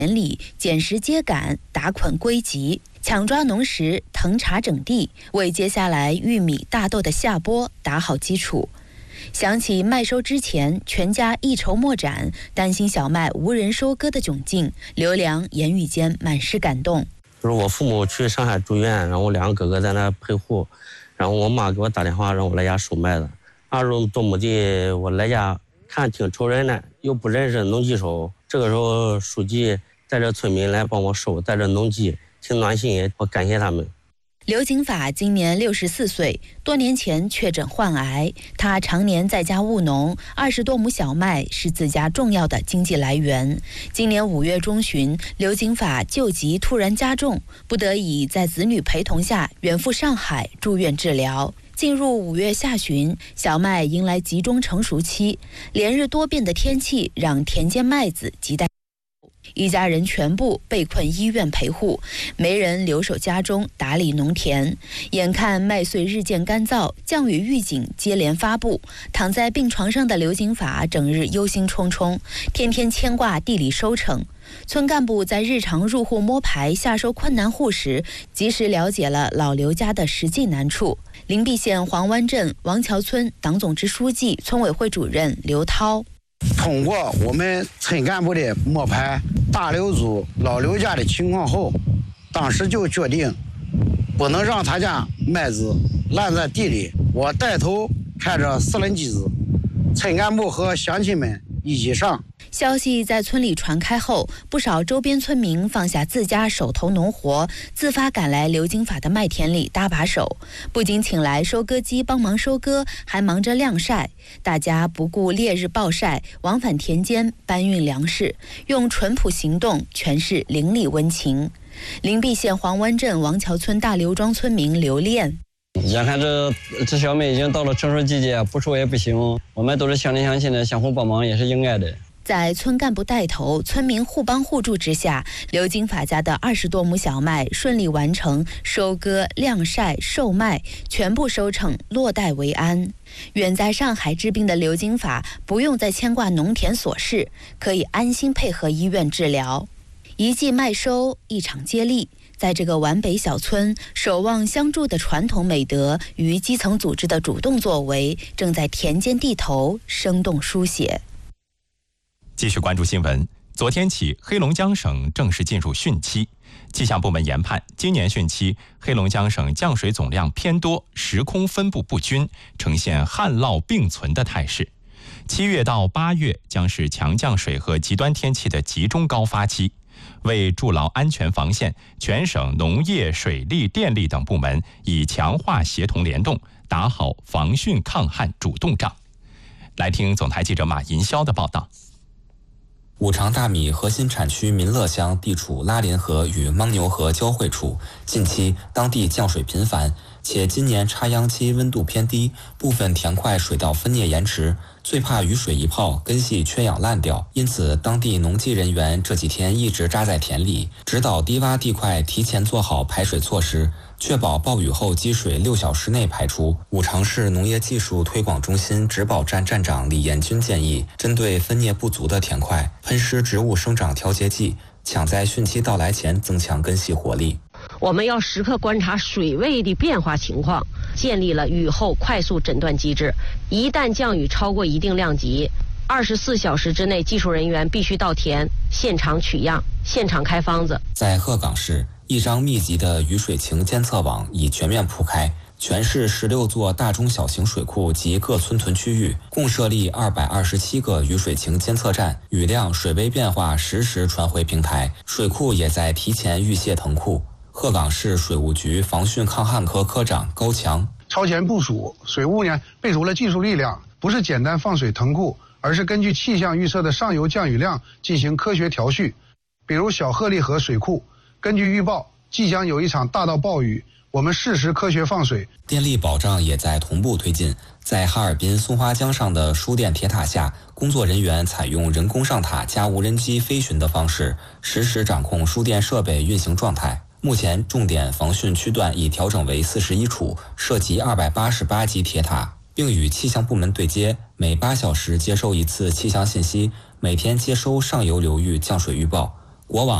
田里捡拾秸秆，打捆归集，抢抓农时，腾查整地，为接下来玉米、大豆的下播打好基础。想起麦收之前全家一筹莫展，担心小麦无人收割的窘境，刘良言语间满是感动。 就是我父母去上海住院，然后我2个哥哥在那陪护，然后我妈给我打电话让我来家收麦子。20多亩地，我来家看挺愁人的，又不认识农机手。这个时候书记带着村民来帮我收，带着农机，挺暖心，我感谢他们。 刘景法今年64岁，多年前确诊患癌，他常年在家务农，20多亩小麦是自家重要的经济来源。今年5月中旬，刘景法旧疾突然加重，不得已在子女陪同下远赴上海住院治疗。进入5月下旬，小麦迎来集中成熟期，连日多变的天气让田间麦子亟待。一家人全部被困医院陪护，没人留守家中打理农田。眼看麦穗日渐干燥，降雨预警接连发布，躺在病床上的刘景法整日忧心忡忡，天天牵挂地里收成。村干部在日常入户摸排下收困难户时，及时了解了老刘家的实际难处。灵璧县黄湾镇王桥村党总支书记、村委会主任刘涛。 通过我们村干部的摸排大刘组老刘家的情况后，当时就决定不能让他家麦子烂在地里。我带头开着4轮机子，村干部和乡亲们一起上。 消息在村里传开后，不少周边村民放下自家手头农活，自发赶来刘景法的麦田里搭把手，不仅请来收割机帮忙收割，还忙着晾晒。大家不顾烈日暴晒，往返田间搬运粮食，用淳朴行动诠释邻里温情。灵璧县黄湾镇王桥村大刘庄村民刘炼。 眼看这小麦已经到了成熟季节，不收也不行，我们都是乡里乡亲的，相互帮忙也是应该的。 在村干部带头、村民互帮互助之下，刘景法家的20多亩小麦顺利完成收割、晾晒、售卖，全部收成，落袋为安。远在上海治病的刘景法不用再牵挂农田琐事，可以安心配合医院治疗。一季麦收，一场接力。在这个皖北小村，守望相助的传统美德与基层组织的主动作为，正在田间地头生动书写。 继续关注新闻。昨天起，黑龙江省正式进入汛期。气象部门研判，今年汛期黑龙江省降水总量偏多，时空分布不均，呈现旱涝并存的态势。7月到8月将是强降水和极端天气的集中高发期。为筑牢安全防线，全省农业、水利、电力等部门已强化协同联动，打好防汛抗旱主动仗。来听总台记者马银霄的报道。 五常大米核心产区民乐乡地处拉林河与牻牛河交汇处，近期当地降水频繁，且今年插秧期温度偏低，部分田块水稻分蘖延迟，最怕雨水一泡，根系缺氧烂掉。因此，当地农技人员这几天一直扎在田里，指导低洼地块提前做好排水措施，确保暴雨后积水6小时内排出。五常市农业技术推广中心植保站站长李延军建议，针对分蘖不足的田块，喷施植物生长调节剂，抢在汛期到来前增强根系活力。 我们要时刻观察水位的变化情况，建立了雨后快速诊断机制。一旦降雨超过一定量级，24小时之内，技术人员必须到田现场取样、现场开方子。在鹤岗市，一张密集的雨水情监测网已全面铺开，全市16座大中小型水库及各村屯区域共设立227个雨水情监测站，雨量、水位变化实时传回平台，水库也在提前预泄腾库。鹤岗市水务局防汛抗旱科科长高强： 超前部署，水务呢备足了技术力量，不是简单放水腾库，而是根据气象预测的上游降雨量进行科学调序。比如小鹤立河水库，根据预报即将有一场大到暴雨，我们适时科学放水。电力保障也在同步推进，在哈尔滨松花江上的输电铁塔下，工作人员采用人工上塔加无人机飞巡的方式，实时掌控输电设备运行状态。目前重点防汛区段已调整为41处，涉及288级铁塔，并与气象部门对接，每8小时接收一次气象信息，每天接收上游流域降水预报。 国网